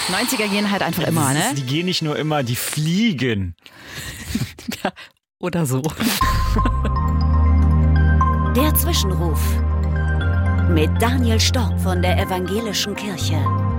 90er gehen halt einfach immer, ne? Die gehen nicht nur immer, die fliegen. Ja, oder so. Der Zwischenruf mit Daniel Storb von der Evangelischen Kirche.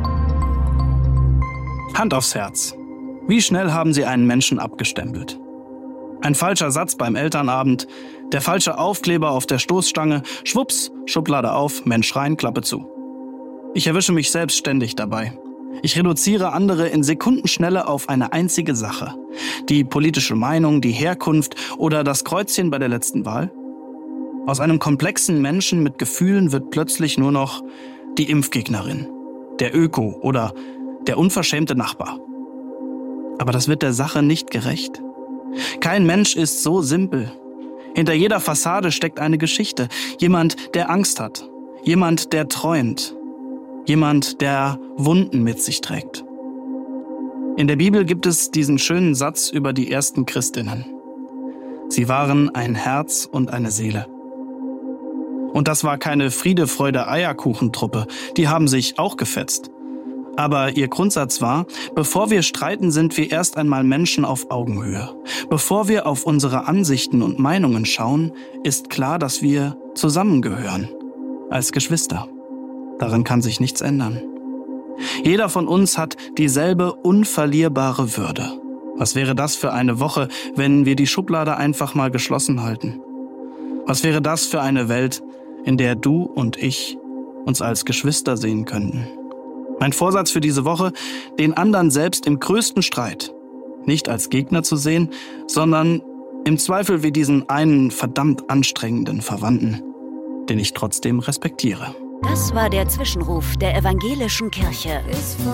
Hand aufs Herz. Wie schnell haben Sie einen Menschen abgestempelt? Ein falscher Satz beim Elternabend, der falsche Aufkleber auf der Stoßstange, schwupps, Schublade auf, Mensch rein, Klappe zu. Ich erwische mich selbst ständig dabei. Ich reduziere andere in Sekundenschnelle auf eine einzige Sache. Die politische Meinung, die Herkunft oder das Kreuzchen bei der letzten Wahl. Aus einem komplexen Menschen mit Gefühlen wird plötzlich nur noch die Impfgegnerin, der Öko oder der unverschämte Nachbar. Aber das wird der Sache nicht gerecht. Kein Mensch ist so simpel. Hinter jeder Fassade steckt eine Geschichte. Jemand, der Angst hat. Jemand, der träumt. Jemand, der Wunden mit sich trägt. In der Bibel gibt es diesen schönen Satz über die ersten Christinnen. Sie waren ein Herz und eine Seele. Und das war keine Friede, Freude, Eierkuchentruppe. Die haben sich auch gefetzt. Aber ihr Grundsatz war, bevor wir streiten, sind wir erst einmal Menschen auf Augenhöhe. Bevor wir auf unsere Ansichten und Meinungen schauen, ist klar, dass wir zusammengehören. Als Geschwister. Daran kann sich nichts ändern. Jeder von uns hat dieselbe unverlierbare Würde. Was wäre das für eine Woche, wenn wir die Schublade einfach mal geschlossen halten? Was wäre das für eine Welt, in der du und ich uns als Geschwister sehen könnten? Mein Vorsatz für diese Woche, den anderen selbst im größten Streit nicht als Gegner zu sehen, sondern im Zweifel wie diesen einen verdammt anstrengenden Verwandten, den ich trotzdem respektiere. Das war der Zwischenruf der Evangelischen Kirche.